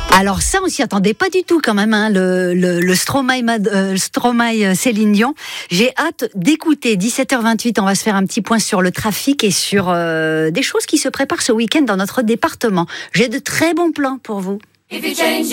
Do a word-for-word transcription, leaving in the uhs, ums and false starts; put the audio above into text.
Alors ça, on s'y attendait pas du tout quand même, hein, le, le, le Stromae, euh, Stromae Céline Dion. J'ai hâte d'écouter. dix-sept heures vingt-huit, on va se faire un petit point sur le trafic et sur euh, des choses qui se préparent ce week-end dans notre département. J'ai de très bons plans pour vous.